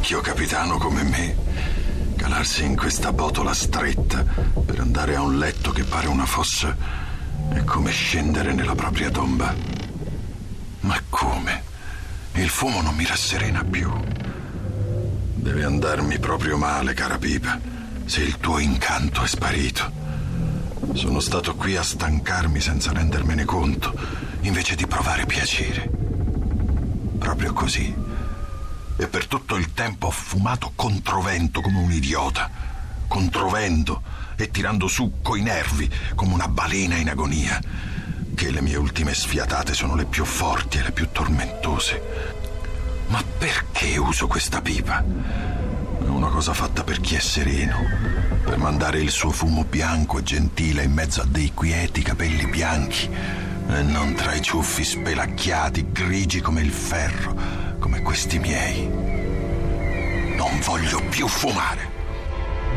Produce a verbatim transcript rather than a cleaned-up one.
vecchio capitano come me, calarsi in questa botola stretta per andare a un letto che pare una fossa è come scendere nella propria tomba. Ma come? Il fumo non mi rasserena più. Deve andarmi proprio male, cara Pipa, se il tuo incanto è sparito. Sono stato qui a stancarmi senza rendermene conto, invece di provare piacere. Proprio così. E per tutto il tempo ho fumato controvento come un idiota, controvento e tirando su coi nervi come una balena in agonia, che le mie ultime sfiatate sono le più forti e le più tormentose. Ma perché uso questa pipa? È una cosa fatta per chi è sereno, per mandare il suo fumo bianco e gentile in mezzo a dei quieti capelli bianchi e non tra i ciuffi spelacchiati, grigi come il ferro, come questi miei. Non voglio più fumare.